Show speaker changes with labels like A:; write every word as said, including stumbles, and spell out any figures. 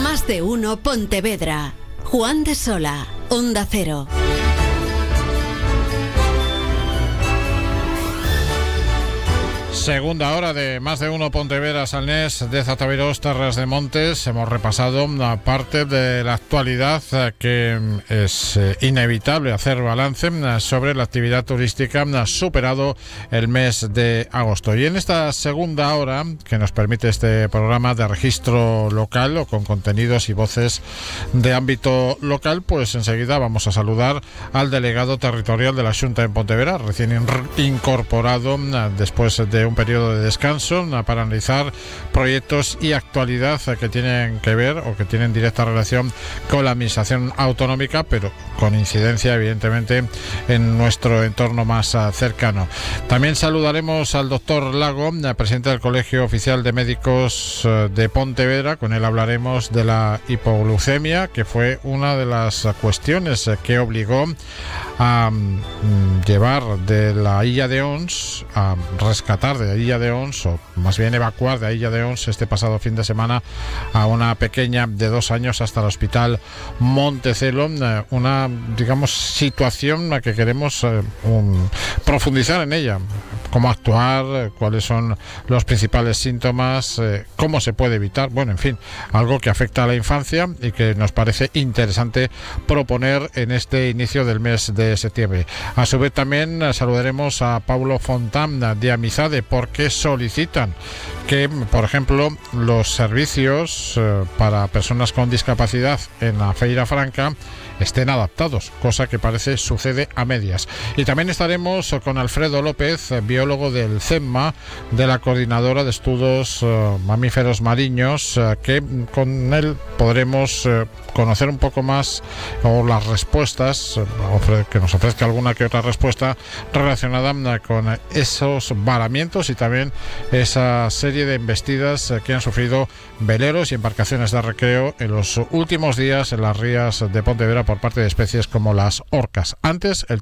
A: Más de uno Pontevedra. Juan de Sola, Onda Cero.
B: Segunda hora de Más de uno Pontevedra, Salnés, de Zataviros, Terras de Montes. Hemos repasado una parte de la actualidad que es inevitable hacer balance sobre la actividad turística superado el mes de agosto. Y en esta segunda hora, que nos permite este programa de registro local o con contenidos y voces de ámbito local, pues enseguida vamos a saludar al delegado territorial de la Xunta en Pontevedra, recién incorporado después de un periodo de descanso, para analizar proyectos y actualidad que tienen que ver o que tienen directa relación con la administración autonómica, pero con incidencia evidentemente en nuestro entorno más cercano. También saludaremos al doctor Lago, presidente del Colegio Oficial de Médicos de Pontevedra. Con él hablaremos de la hipoglucemia, que fue una de las cuestiones que obligó a llevar de la Illa de Ons, a rescatar de Illa de Ons, o más bien evacuar de Illa de Ons este pasado fin de semana a una pequeña de dos años hasta el Hospital Montecelo. Una, digamos, situación a que queremos eh, un, profundizar en ella. Cómo actuar, cuáles son los principales síntomas, eh, cómo se puede evitar. Bueno, en fin, algo que afecta a la infancia y que nos parece interesante proponer en este inicio del mes de septiembre. A su vez también eh, saludaremos a Paulo Fontán de Amizade, porque solicitan que, por ejemplo, los servicios eh, para personas con discapacidad en la Feira Franca estén adaptados, cosa que parece sucede a medias. Y también estaremos con Alfredo López, biólogo del CEMMA, de la Coordinadora de Estudios uh, Mamíferos Mariños, uh, que con él podremos uh, conocer un poco más o las respuestas, uh, que nos ofrezca alguna que otra respuesta relacionada uh, con esos varamientos y también esa serie de embestidas uh, que han sufrido veleros y embarcaciones de recreo en los últimos días en las rías de Pontevedra por parte de especies como las orcas. Antes, el